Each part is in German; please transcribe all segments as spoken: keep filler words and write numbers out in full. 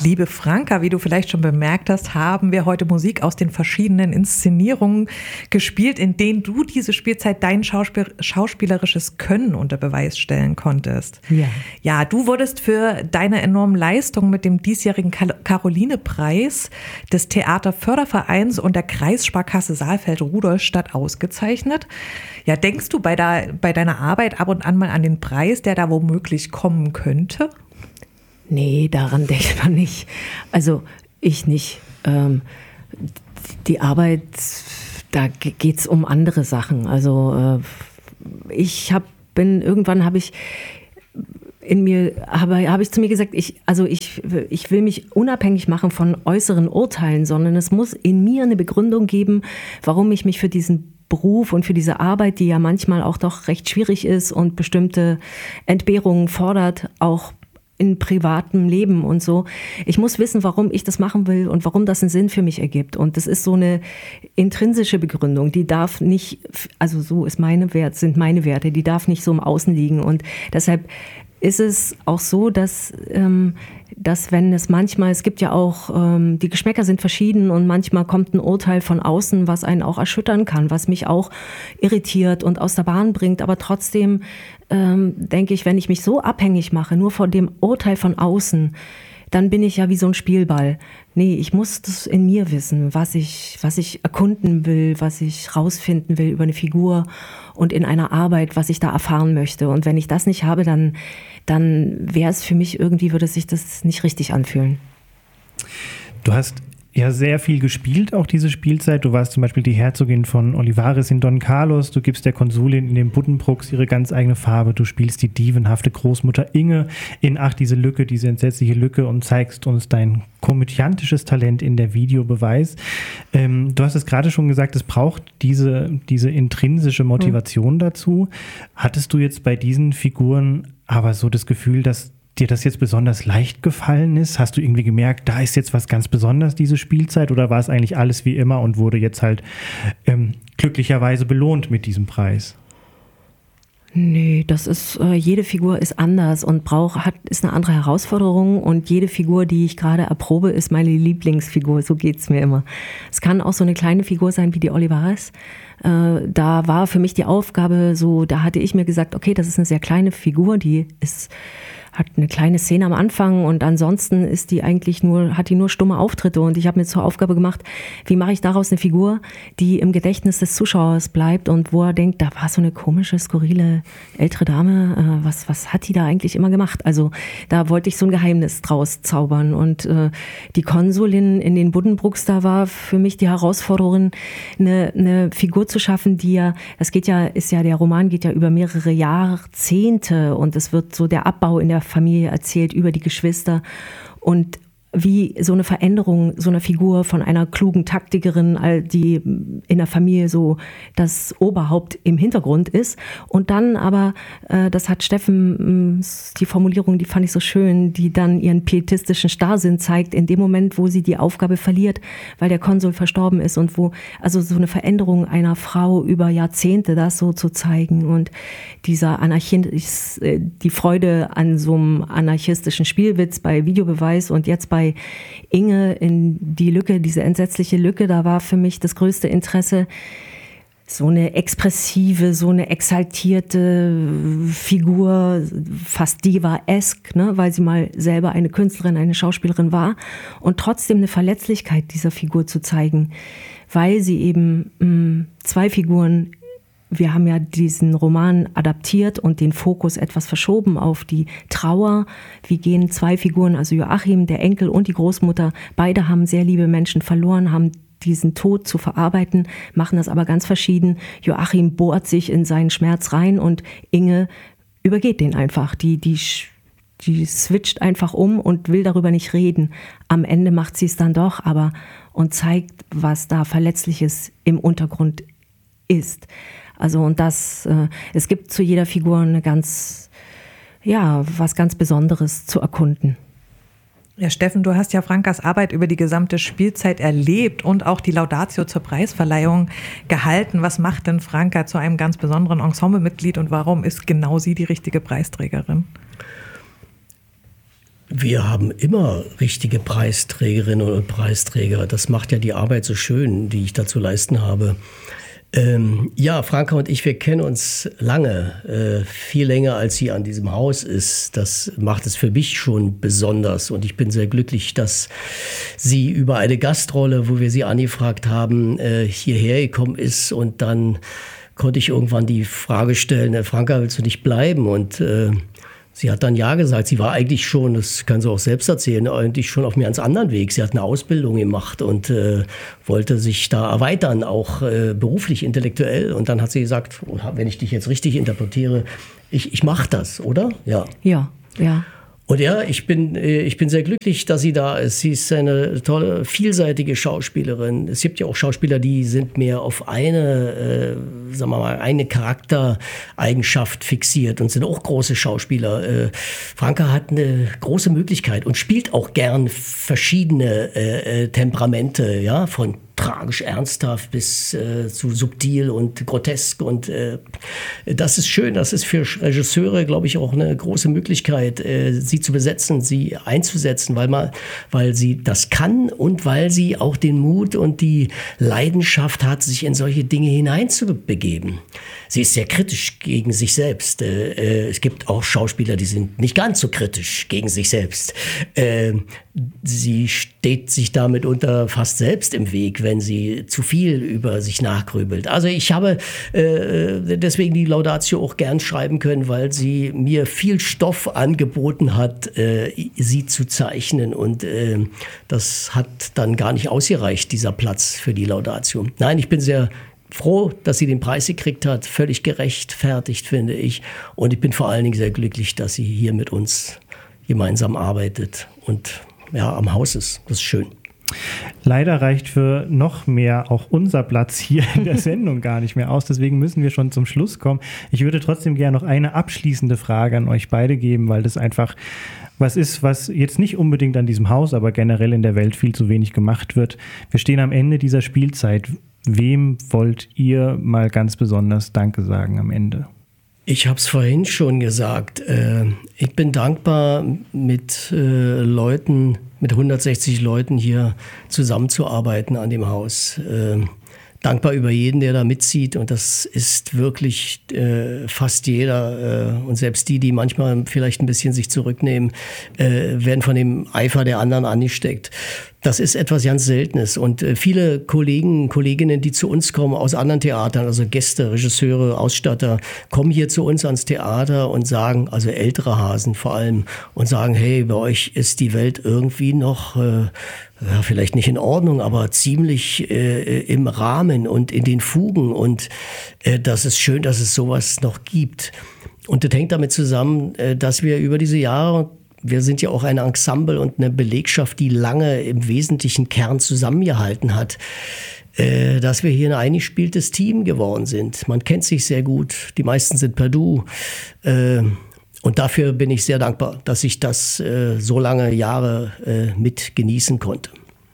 Liebe Franka, wie du vielleicht schon bemerkt hast, haben wir heute Musik aus den verschiedenen Inszenierungen gespielt, in denen du diese Spielzeit dein Schauspiel- schauspielerisches Können unter Beweis stellen konntest. Ja. Ja, du wurdest für deine enormen Leistungen mit dem diesjährigen Caroline-Preis des Theaterfördervereins und der Kreissparkasse Saalfeld-Rudolstadt ausgezeichnet. Ja, denkst du bei, der, bei deiner Arbeit ab und an mal an den Preis, der da womöglich kommen könnte? Nee, daran denkt man nicht. Also ich nicht. Ähm, die Arbeit, da geht es um andere Sachen. Also äh, ich hab, bin, irgendwann habe ich in mir, habe, habe ich zu mir gesagt, ich, also ich, ich will mich unabhängig machen von äußeren Urteilen, sondern es muss in mir eine Begründung geben, warum ich mich für diesen Beruf und für diese Arbeit, die ja manchmal auch doch recht schwierig ist und bestimmte Entbehrungen fordert, auch in privatem Leben und so. Ich muss wissen, warum ich das machen will und warum das einen Sinn für mich ergibt. Und das ist so eine intrinsische Begründung, die darf nicht, also so ist meine Wert, sind meine Werte, die darf nicht so im Außen liegen. Und deshalb ist es auch so, dass, ähm, dass wenn es manchmal, es gibt ja auch, ähm, die Geschmäcker sind verschieden und manchmal kommt ein Urteil von außen, was einen auch erschüttern kann, was mich auch irritiert und aus der Bahn bringt. Aber trotzdem ähm, denke ich, wenn ich mich so abhängig mache, nur von dem Urteil von außen, dann bin ich ja wie so ein Spielball. Nee, ich muss das in mir wissen, was ich, was ich erkunden will, was ich rausfinden will über eine Figur und in einer Arbeit, was ich da erfahren möchte. Und wenn ich das nicht habe, dann, dann wäre es für mich irgendwie, würde sich das nicht richtig anfühlen. Du hast ja sehr viel gespielt, auch diese Spielzeit. Du warst zum Beispiel die Herzogin von Olivares in Don Carlos. Du gibst der Konsulin in den Buddenbrooks ihre ganz eigene Farbe. Du spielst die dievenhafte Großmutter Inge in Ach, diese Lücke, diese entsetzliche Lücke und zeigst uns dein komödiantisches Talent in der Videobeweis. Ähm, du hast es gerade schon gesagt, es braucht diese, diese intrinsische Motivation mhm. dazu. Hattest du jetzt bei diesen Figuren aber so das Gefühl, dass dir das jetzt besonders leicht gefallen ist? Hast du irgendwie gemerkt, da ist jetzt was ganz Besonderes, diese Spielzeit, oder war es eigentlich alles wie immer und wurde jetzt halt ähm, glücklicherweise belohnt mit diesem Preis? Nee, das ist, äh, jede Figur ist anders und braucht, hat, ist eine andere Herausforderung, und jede Figur, die ich gerade erprobe, ist meine Lieblingsfigur, so geht's mir immer. Es kann auch so eine kleine Figur sein wie die Olivares. Äh, da war für mich die Aufgabe so, da hatte ich mir gesagt, okay, das ist eine sehr kleine Figur, die ist hat eine kleine Szene am Anfang und ansonsten ist die eigentlich nur, hat die nur stumme Auftritte, und ich habe mir zur Aufgabe gemacht, wie mache ich daraus eine Figur, die im Gedächtnis des Zuschauers bleibt und wo er denkt, da war so eine komische, skurrile ältere Dame, äh, was, was hat die da eigentlich immer gemacht? Also da wollte ich so ein Geheimnis draus zaubern, und äh, die Konsulin in den Buddenbrooks, da war für mich die Herausforderung, eine, eine Figur zu schaffen, die ja, das geht ja, ist ja, der Roman geht ja über mehrere Jahrzehnte und es wird so der Abbau in der Familie erzählt über die Geschwister und wie so eine Veränderung so einer Figur von einer klugen Taktikerin, die in der Familie so das Oberhaupt im Hintergrund ist. Und dann aber, das hat Steffen, die Formulierung, die fand ich so schön, die dann ihren pietistischen Starrsinn zeigt, in dem Moment, wo sie die Aufgabe verliert, weil der Konsul verstorben ist, und wo, also so eine Veränderung einer Frau über Jahrzehnte, das so zu zeigen, und dieser Anarchist, die Freude an so einem anarchistischen Spielwitz bei Videobeweis und jetzt bei Inge in die Lücke, diese entsetzliche Lücke, da war für mich das größte Interesse, so eine expressive, so eine exaltierte Figur, fast Diva-esk, ne, weil sie mal selber eine Künstlerin, eine Schauspielerin war, und trotzdem eine Verletzlichkeit dieser Figur zu zeigen, weil sie eben mh, zwei Figuren, wir haben ja diesen Roman adaptiert und den Fokus etwas verschoben auf die Trauer. Wie gehen zwei Figuren, also Joachim, der Enkel, und die Großmutter, beide haben sehr liebe Menschen verloren, haben diesen Tod zu verarbeiten, machen das aber ganz verschieden. Joachim bohrt sich in seinen Schmerz rein und Inge übergeht den einfach. Die, die, die switcht einfach um und will darüber nicht reden. Am Ende macht sie es dann doch, aber und zeigt, was da Verletzliches im Untergrund ist. Also und das, äh, es gibt zu jeder Figur eine ganz, ja, was ganz Besonderes zu erkunden. Ja, Steffen, du hast ja Frankas Arbeit über die gesamte Spielzeit erlebt und auch die Laudatio zur Preisverleihung gehalten. Was macht denn Franka zu einem ganz besonderen Ensemblemitglied und warum ist genau sie die richtige Preisträgerin? Wir haben immer richtige Preisträgerinnen und Preisträger. Das macht ja die Arbeit so schön, die ich da zu leisten habe. Ähm, ja, Franka und ich, wir kennen uns lange, äh, viel länger als sie an diesem Haus ist. Das macht es für mich schon besonders und ich bin sehr glücklich, dass sie über eine Gastrolle, wo wir sie angefragt haben, äh, hierher gekommen ist und dann konnte ich irgendwann die Frage stellen, Franka, willst du nicht bleiben? Und äh, sie hat dann ja gesagt. Sie war eigentlich schon, das kann sie auch selbst erzählen, eigentlich schon auf einem ganz anderen Weg. Sie hat eine Ausbildung gemacht und äh, wollte sich da erweitern, auch äh, beruflich, intellektuell. Und dann hat sie gesagt, wenn ich dich jetzt richtig interpretiere, ich, ich mache das, oder? Ja. Ja, ja. Und ja, ich bin, ich bin sehr glücklich, dass sie da ist. Sie ist eine tolle, vielseitige Schauspielerin. Es gibt ja auch Schauspieler, die sind mehr auf eine, äh, sagen wir mal, eine Charaktereigenschaft fixiert und sind auch große Schauspieler. Äh, Franka hat eine große Möglichkeit und spielt auch gern verschiedene äh, Temperamente, ja, von tragisch ernsthaft bis äh, zu subtil und grotesk und äh, das ist schön, das ist für Regisseure, glaube ich, auch eine große Möglichkeit, äh, sie zu besetzen, sie einzusetzen, weil man, weil sie das kann und weil sie auch den Mut und die Leidenschaft hat, sich in solche Dinge hineinzubegeben. Sie ist sehr kritisch gegen sich selbst. Äh, äh, es gibt auch Schauspieler, die sind nicht ganz so kritisch gegen sich selbst. Äh, sie steht sich damit unter fast selbst im Weg, wenn sie zu viel über sich nachgrübelt. Also ich habe äh, deswegen die Laudatio auch gern schreiben können, weil sie mir viel Stoff angeboten hat, äh, sie zu zeichnen. Und äh, das hat dann gar nicht ausgereicht, dieser Platz für die Laudatio. Nein, ich bin sehr froh, dass sie den Preis gekriegt hat. Völlig gerechtfertigt, finde ich. Und ich bin vor allen Dingen sehr glücklich, dass sie hier mit uns gemeinsam arbeitet und ja, am Haus ist. Das ist schön. Leider reicht für noch mehr auch unser Platz hier in der Sendung gar nicht mehr aus. Deswegen müssen wir schon zum Schluss kommen. Ich würde trotzdem gerne noch eine abschließende Frage an euch beide geben, weil das einfach was ist, was jetzt nicht unbedingt an diesem Haus, aber generell in der Welt viel zu wenig gemacht wird. Wir stehen am Ende dieser Spielzeit. Wem wollt ihr mal ganz besonders Danke sagen am Ende? Ich habe es vorhin schon gesagt. Äh, ich bin dankbar, mit äh, Leuten, mit hundertsechzig Leuten hier zusammenzuarbeiten an dem Haus. Äh, dankbar über jeden, der da mitzieht. Und das ist wirklich äh, fast jeder. Äh, und selbst die, die manchmal vielleicht ein bisschen sich zurücknehmen, äh, werden von dem Eifer der anderen angesteckt. Das ist etwas ganz Seltenes und äh, viele Kollegen, Kolleginnen, die zu uns kommen aus anderen Theatern, also Gäste, Regisseure, Ausstatter, kommen hier zu uns ans Theater und sagen, also ältere Hasen vor allem, und sagen, hey, bei euch ist die Welt irgendwie noch, äh, ja, vielleicht nicht in Ordnung, aber ziemlich äh, im Rahmen und in den Fugen und äh, das ist schön, dass es sowas noch gibt. Und das hängt damit zusammen, äh, dass wir über diese Jahre, wir sind ja auch ein Ensemble und eine Belegschaft, die lange im wesentlichen Kern zusammengehalten hat, äh, dass wir hier ein eingespieltes Team geworden sind. Man kennt sich sehr gut, die meisten sind per Du. Äh, und dafür bin ich sehr dankbar, dass ich das äh, so lange Jahre äh, mit genießen konnte.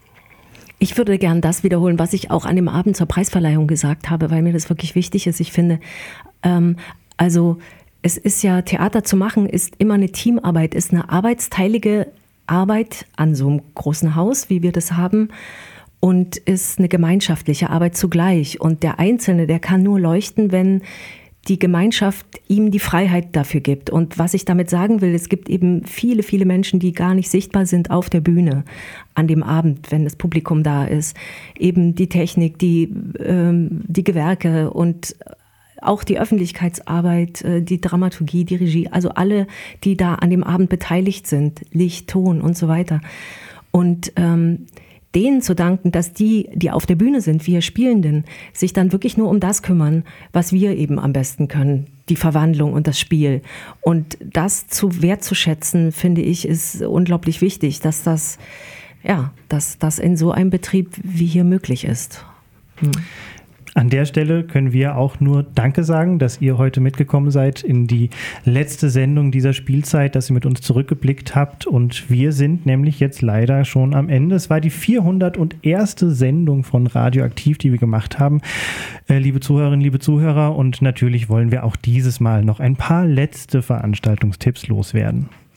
Ich würde gern das wiederholen, was ich auch an dem Abend zur Preisverleihung gesagt habe, weil mir das wirklich wichtig ist. Ich finde, ähm, also es ist ja, Theater zu machen, ist immer eine Teamarbeit, ist eine arbeitsteilige Arbeit an so einem großen Haus, wie wir das haben, und ist eine gemeinschaftliche Arbeit zugleich. Und der Einzelne, der kann nur leuchten, wenn die Gemeinschaft ihm die Freiheit dafür gibt. Und was ich damit sagen will, es gibt eben viele, viele Menschen, die gar nicht sichtbar sind auf der Bühne an dem Abend, wenn das Publikum da ist. Eben die Technik, die, ähm, die Gewerke und auch die Öffentlichkeitsarbeit, die Dramaturgie, die Regie, also alle, die da an dem Abend beteiligt sind, Licht, Ton und so weiter. Und ähm, denen zu danken, dass die, die auf der Bühne sind, wir Spielenden, sich dann wirklich nur um das kümmern, was wir eben am besten können, die Verwandlung und das Spiel. Und das zu wertzuschätzen, finde ich, ist unglaublich wichtig, dass das, ja, dass das in so einem Betrieb wie hier möglich ist. Hm. An der Stelle können wir auch nur Danke sagen, dass ihr heute mitgekommen seid in die letzte Sendung dieser Spielzeit, dass ihr mit uns zurückgeblickt habt. Und wir sind nämlich jetzt leider schon am Ende. Es war die vierhunderterste Sendung von Radioaktiv, die wir gemacht haben. Äh, liebe Zuhörerinnen, liebe Zuhörer, und natürlich wollen wir auch dieses Mal noch ein paar letzte Veranstaltungstipps loswerden.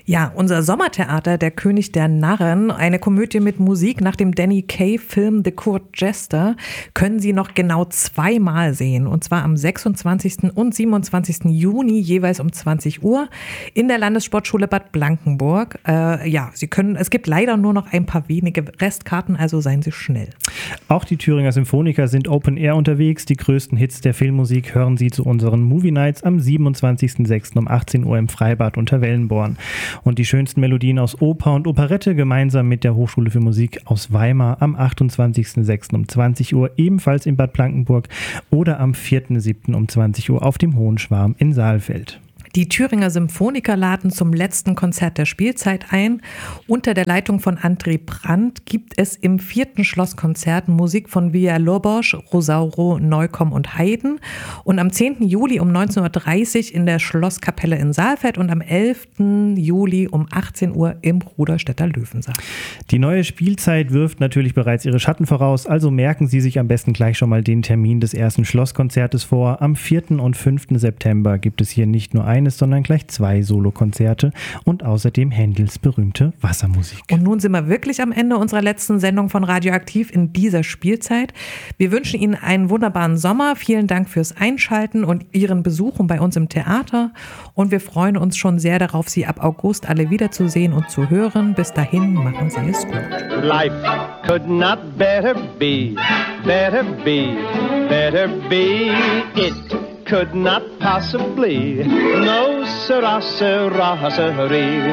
Ja, unser Sommertheater, Der König der Narren, eine Komödie mit Musik nach dem Danny Kaye-Film The Court Jester, können Sie noch genau zweimal sehen. Und zwar am sechsundzwanzigsten und siebenundzwanzigsten Juni, jeweils um zwanzig Uhr, in der Landessportschule Bad Blankenburg. Äh, ja, Sie können, es gibt leider nur noch ein paar wenige Restkarten, also seien Sie schnell. Auch die Thüringer Symphoniker sind Open Air unterwegs. Die größten Hits der Filmmusik hören Sie zu unseren Movie Nights am siebenundzwanzigsten sechsten um achtzehn Uhr im Freibad unter Wellenborn. Und die schönsten Melodien aus Oper und Operette gemeinsam mit der Hochschule für Musik aus Weimar am achtundzwanzigsten sechsten um zwanzig Uhr ebenfalls in Bad Blankenburg oder am vierten siebten um zwanzig Uhr auf dem Hohen Schwarm in Saalfeld. Die Thüringer Symphoniker laden zum letzten Konzert der Spielzeit ein. Unter der Leitung von André Brandt gibt es im vierten Schlosskonzert Musik von Villalobos, Rosauro, Neukomm und Haydn. Und am zehnten Juli um neunzehn Uhr dreißig in der Schlosskapelle in Saalfeld und am elften Juli um achtzehn Uhr im Rudolstädter Löwensaal. Die neue Spielzeit wirft natürlich bereits ihre Schatten voraus, also merken Sie sich am besten gleich schon mal den Termin des ersten Schlosskonzertes vor. Am vierten und fünften September gibt es hier nicht nur ein, sondern gleich zwei Solokonzerte und außerdem Händels berühmte Wassermusik. Und nun sind wir wirklich am Ende unserer letzten Sendung von Radioaktiv in dieser Spielzeit. Wir wünschen Ihnen einen wunderbaren Sommer. Vielen Dank fürs Einschalten und Ihren Besuch bei uns im Theater. Und wir freuen uns schon sehr darauf, Sie ab August alle wiederzusehen und zu hören. Bis dahin, machen Sie es gut. Life could not better be, better be, better be it. Could not possibly, no sirrah-sirrah-sirree.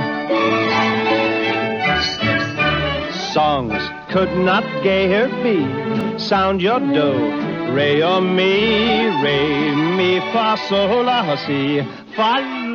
Songs could not gayer be, sound your do, re or mi, re, mi, fa, sol, la, si, fa,